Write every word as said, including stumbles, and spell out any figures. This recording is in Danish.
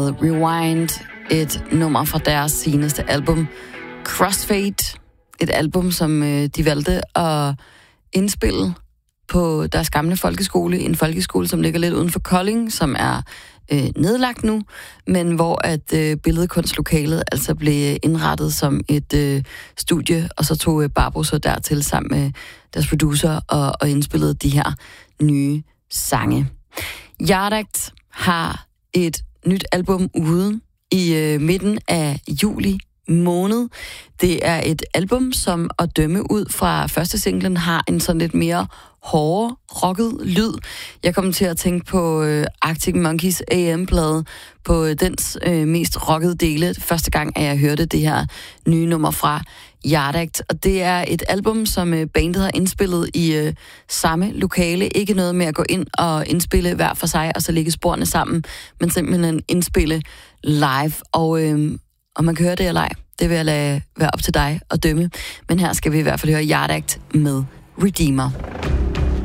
Rewind, et nummer fra deres seneste album Crossfade. Et album, som øh, de valgte at indspille på deres gamle folkeskole. En folkeskole, som ligger lidt uden for Kolding, som er øh, nedlagt nu, men hvor at øh, billedkunstlokalet altså blev indrettet som et øh, studie, og så tog øh, Barbro så dertil sammen med deres producer og, og indspillede de her nye sange. Yardagt har et nyt album ude i øh, midten af juli måned. Det er et album, som at dømme ud fra første singlen har en sådan lidt mere hårde, rocket lyd. Jeg kom til at tænke på øh, Arctic Monkeys A M-plade, på øh, dens øh, mest rockede dele, første gang, at jeg hørte det her nye nummer fra Yardagt. Og det er et album, som øh, bandet har indspillet i øh, samme lokale. Ikke noget med at gå ind og indspille hver for sig, og så lægge sporene sammen, men simpelthen indspille live. Og øh, om man kan høre det eller ej, det vil jeg lade være op til dig at dømme. Men her skal vi i hvert fald høre Yardagt med Redeemer.